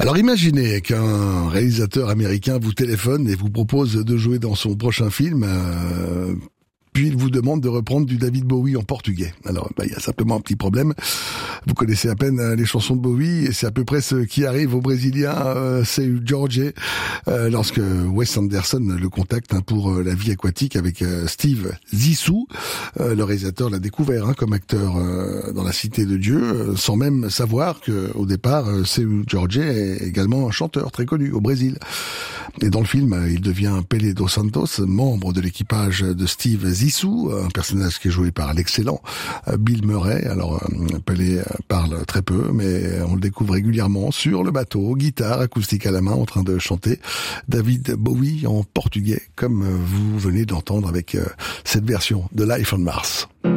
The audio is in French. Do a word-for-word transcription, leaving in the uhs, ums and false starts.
Alors imaginez qu'un réalisateur américain vous téléphone et vous propose de jouer dans son prochain film, euh, puis il vous demande de reprendre du David Bowie en portugais. Alors bah, il y a simplement un petit problème. Vous connaissez à peine les chansons de Bowie et c'est à peu près ce qui arrive aux Brésiliens, euh, c'est Jorge, euh, lorsque Wes Anderson le contacte hein, pour euh, La vie aquatique avec euh, Steve Zissou. Euh, le réalisateur l'a découvert hein, comme acteur euh, dans La Cité de Dieu, euh, sans même savoir que au départ, euh, c'est Jorge est également un chanteur très connu au Brésil. Et dans le film, euh, il devient Pelé dos Santos, membre de l'équipage de Steve Zissou, un personnage qui est joué par l'excellent euh, Bill Murray. Alors euh, Pelé parle très peu, mais on le découvre régulièrement sur le bateau, guitare acoustique à la main, en train de chanter David Bowie en portugais, comme vous venez d'entendre avec cette version de Life on Mars.